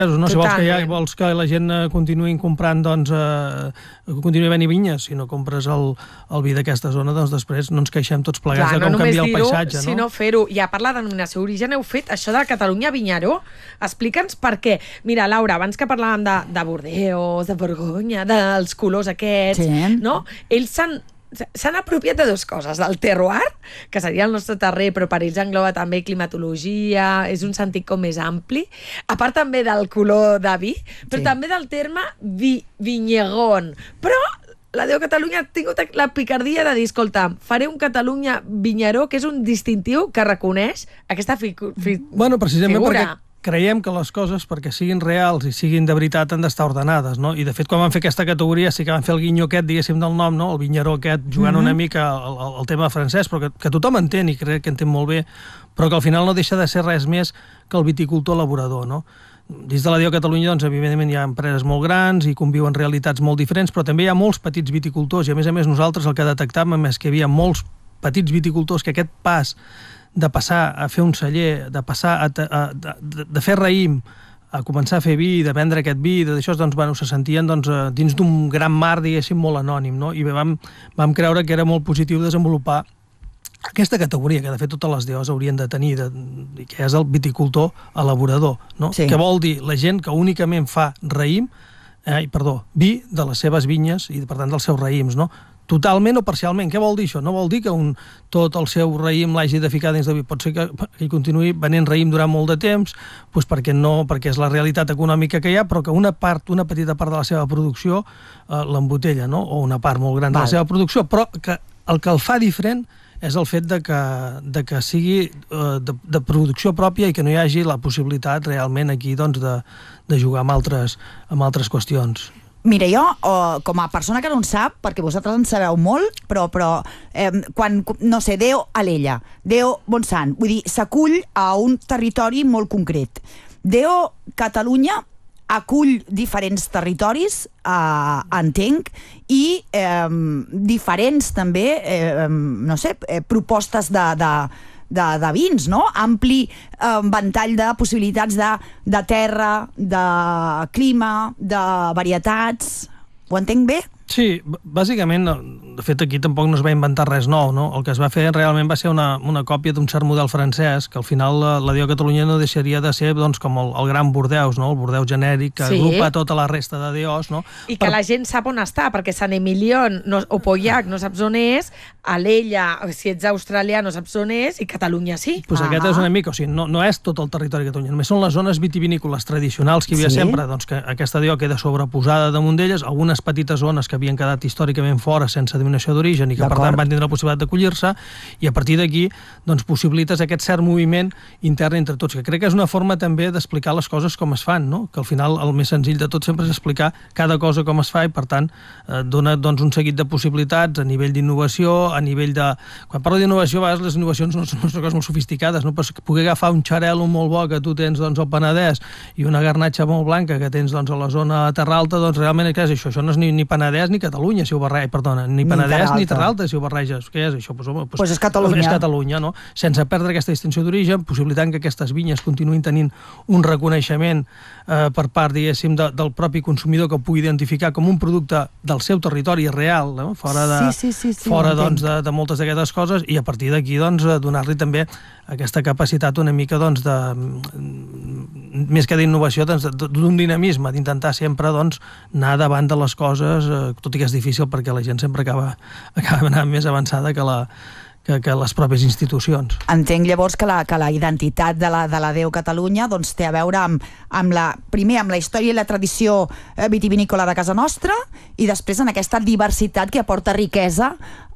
no? Si vols que la gent continuï comprant, doncs, continuï venint vinyes, si no compres el vi d'aquesta zona, doncs després no ens queixem tots plegats de com canvia el paisatge, no? Sinó fer-ho. I a part la denominació d'origen heu fet això de Catalunya Vinyaró. Explica'ns per què. Mira, Laura, abans que parlàvem de Bordeus, de Borgonya, dels colors aquests, no? Ells s'han apropiat de dues coses, del terroir, que seria el nostre terrer, però per ells engloba també climatologia, és un sentit com més ampli, a part també del color de vi, però també del terme vinyegón. Però la Déu Catalunya ha tingut la picardia de dir, escolta, faré un Catalunya Vinyaró, que és un distintiu que reconeix aquesta figura. Bueno, precisament perquè creiem que les coses, perquè siguin reals i siguin de veritat, han d'estar ordenades, no? I de fet, quan van fer aquesta categoria, sí que van fer el guinyo aquest, diguéssim, del nom, no? El vinyaró aquest, jugant una mica el tema francès, però que tothom entén, i crec que entén molt bé, però que al final no deixa de ser res més que el viticultor elaborador, no? Dins de la Déu Catalunya, doncs, evidentment, hi ha empreses molt grans i conviuen realitats molt diferents, però també hi ha molts petits viticultors, i a més nosaltres el que detectàvem és que hi havia molts petits viticultors que aquest pas de passar a fer un celler, de passar de fer raïm, a començar a fer vi, de vendre aquest vi, d'això, doncs, bueno, se sentien dins d'un gran mar, diguéssim, molt anònim, no? I vam creure que era molt positiu desenvolupar aquesta categoria, que de fet totes les DOs haurien de tenir, que és el viticultor elaborador, no? Que vol dir la gent que únicament fa raïm, vi de les seves vinyes i, per tant, dels seus raïms, no? Totalment o parcialment. Què vol dir això? No vol dir que tot el seu raïm l'hagi de ficar dins de vi. Pot ser que ell continuï venent raïm durant molt de temps, doncs perquè és la realitat econòmica que hi ha, però que una petita part de la seva producció l'embotella, no? O una part molt gran de la seva producció, però que el que el fa diferent és el fet de que sigui de producció pròpia i que no hi hagi la possibilitat realment aquí de jugar amb altres qüestions. Mira, jo, com a persona que no en sap, perquè vosaltres en sabeu molt, però quan, no sé, Déu Alella, Déu Montsant, vull dir, s'acull a un territori molt concret. Déu Catalunya acull diferents territoris, entenc, i diferents també, no sé, propostes de vins, no? Ampli ventall de possibilitats de terra, de clima, de varietats. Ho entenc bé? Sí, bàsicament, de fet aquí tampoc no es va inventar res nou, no? El que es va fer realment va ser una còpia d'un cert model francès, que al final la Déu Catalunya no deixaria de ser com el gran Bordeus, no? El Bordeus genèric, que agrupa tota la resta de DOs, no? I que la gent sap on està, perquè Sant Emilion o Pauillac no saps on és, Alella, si ets australià, no saps on és, i Catalunya sí. Doncs aquest és una mica, o sigui, no és tot el territori de Catalunya, només són les zones vitivinícoles tradicionals que hi havia sempre, doncs que aquesta DO queda sobreposada damunt d'elles, algunes petites zones que havien quedat històricament fora sense denominació d'origen i que per tant van tindre la possibilitat d'acollir-se, i a partir d'aquí doncs possibilites aquest cert moviment intern entre tots, que crec que és una forma també d'explicar les coses com es fan, no? Que al final el més senzill de tot sempre és explicar cada cosa com es fa i per tant dona doncs un seguit de possibilitats a nivell d'innovació, a nivell de... Quan parlo d'innovació, a vegades les innovacions no són coses molt sofisticades, no? Però poder agafar un xarel·lo molt bo que tu tens doncs al Penedès i una garnatxa molt blanca que tens doncs a la zona Terra Alta, doncs realment què és això? Això no és ni Penedès ni Catalunya, si ho barreges, perdona, ni Penedès ni Terra Alta, si ho barreges. Què és això? Doncs és Catalunya. És Catalunya, no? Sense perdre aquesta distinció d'origen, possibilitant que aquestes vinyes continuïn tenint un reconeixement per part, diguéssim, del propi consumidor que ho pugui identificar com un producte del seu territori real, no? Fora de moltes d'aquestes coses, i a partir d'aquí doncs donar-li també aquesta capacitat una mica doncs més que d'innovació, d'un dinamisme, d'intentar sempre doncs anar davant de les coses, tot i que és difícil perquè la gent sempre acaba anant més avançada que les pròpies institucions. Entenc llavors que la identitat de la Déu Catalunya doncs, té a veure primer amb la història i la tradició vitivinícola de casa nostra i després en aquesta diversitat que aporta riquesa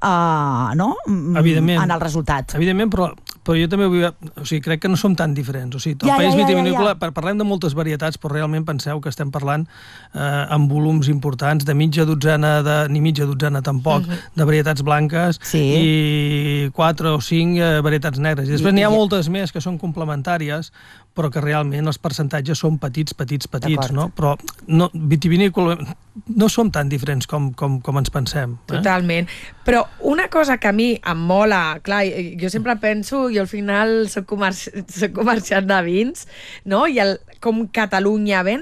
en el resultat. Evidentment, però jo també crec que no som tan diferents. O sigui, el país vitivinícola, parlem de moltes varietats, però realment penseu que estem parlant amb volums importants, de mitja dotzena, ni mitja dotzena tampoc, de varietats blanques i 4 o 5 varietats negres. I després n'hi ha moltes més que són complementàries, però que realment els percentatges són petits, no? Però vitivinícola no som tan diferents com ens pensem. Totalment. Però una cosa que a mi em mola, clar, jo sempre penso, jo al final soc comerciant de vins, no? I com Catalunya ven